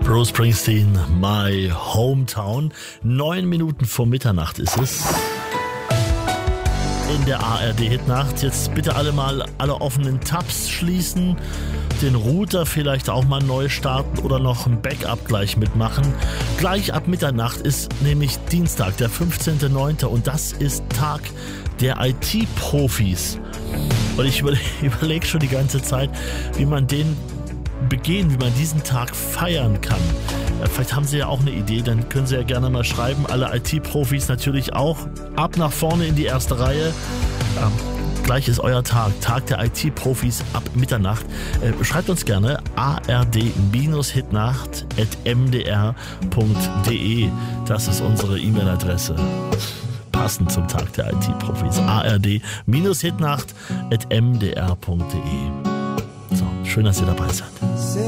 Bruce Springsteen, My Hometown. 9 Minuten vor Mitternacht ist es. In der ARD-Hitnacht. Jetzt bitte alle offenen Tabs schließen, den Router vielleicht auch mal neu starten oder noch ein Backup gleich mitmachen. Gleich ab Mitternacht ist nämlich Dienstag, der 15.09. und das ist Tag der IT-Profis. Und ich überlege schon die ganze Zeit, wie man den begehen, wie man diesen Tag feiern kann. Vielleicht haben Sie ja auch eine Idee, dann können Sie ja gerne mal schreiben. Alle IT-Profis natürlich auch. Ab nach vorne in die erste Reihe. Gleich ist euer Tag, Tag der IT-Profis ab Mitternacht. Schreibt uns gerne ard-hitnacht@mdr.de. Das ist unsere E-Mail-Adresse. Passend zum Tag der IT-Profis. ard-hitnacht@mdr.de. So, schön, dass ihr dabei seid.